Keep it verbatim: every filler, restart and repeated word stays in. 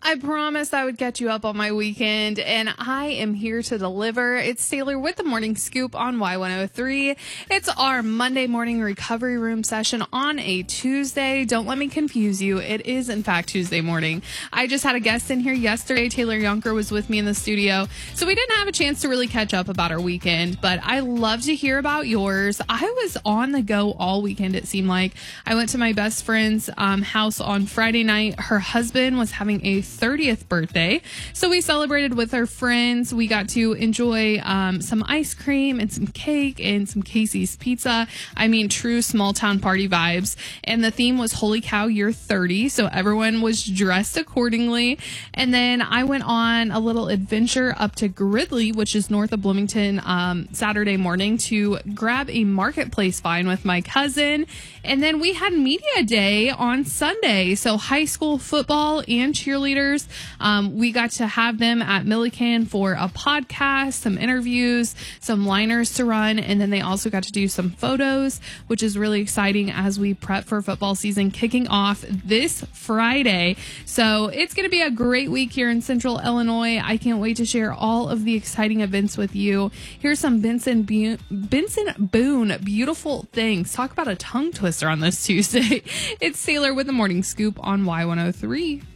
I promised I would catch you up on my weekend, and I am here to deliver. It's Taylor with the Morning Scoop on Y one oh three. It's our Monday morning recovery room session on a Tuesday. Don't let me confuse you. It is, in fact, Tuesday morning. I just had a guest in here yesterday. Taylor Yunker was with me in the studio, so we didn't have a chance to really catch up about our weekend, but I love to hear about yours. I was on the go all weekend, it seemed like. I went to my best friend's um, house on Friday night. Her husband was having a thirtieth birthday, so we celebrated with our friends. We got to enjoy um, some ice cream and some cake and some Casey's pizza. I mean, true small town party vibes. And the theme was Holy Cow, You're thirty, so everyone was dressed accordingly. And then I went on a little adventure up to Gridley, which is north of Bloomington, um, Saturday morning to grab a marketplace find with my cousin. And then we had media day on Sunday, so high school football and cheerleaders. Um, we got to have them at Milliken for a podcast, some interviews, some liners to run, and then they also got to do some photos, which is really exciting as we prep for football season kicking off this Friday. So it's going to be a great week here in Central Illinois. I can't wait to share all of the exciting events with you. Here's some Benson, Bu- Benson Boone, Beautiful Things. Talk about a tongue twister on this Tuesday. It's Taylor with the Morning Scoop on Y one oh three.